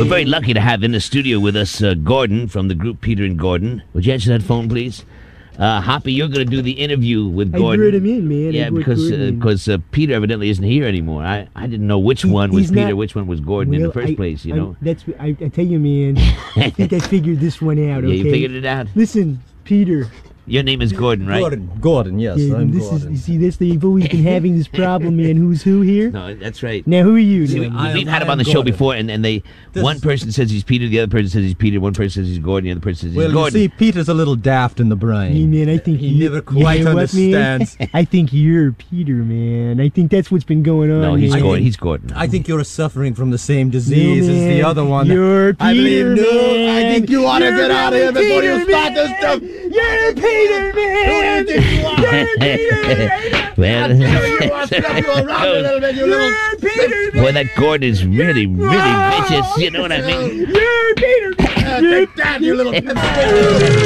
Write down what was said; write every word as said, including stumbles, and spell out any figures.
very lucky to have in the studio with us uh, Gordon from the group Peter and Gordon. Would you answer that phone, please? Uh, Hoppy, you're going to do the interview with Gordon. I brought him in, man. Yeah, because because uh, uh, Peter evidently isn't here anymore. I, I didn't know which He- one was he's Peter, not- which one was Gordon in Well, the first I- place, you I- know? That's I, I tell you, man. I think I figured this one out. Yeah, Okay. you figured it out? Listen, Peter. Your name is Gordon, right? Gordon, Gordon, yes, Yeah, I'm this Gordon. is you see this. They've always been having this problem, man. Who's who here? No, that's right. Now who are you? See, we, now? I we've am- had him I on the am show Gordon. before, and, and they This one is- person says he's Peter, the other person says he's Peter, one person says he's Gordon, the other person says he's Well, you Gordon. see, Peter's a little daft in the brain. Hey, man, I think he you, never you quite know what, man? understands. I think you're Peter, man. I think that's what's been going on. no, he's man. Gordon. He's Gordon. I think you're suffering from the same No, disease as the man, other one. You're Peter, I believe no. man. I think you ought to You're get out of here really before you Peter, start this man. stuff. You're Peter, man. Who do you think you are? well, You are slap you around a little bit, you little. You're Peter, man. boy, that Gordon is really, really vicious. You know what I mean? You're Peter. Take that, you little.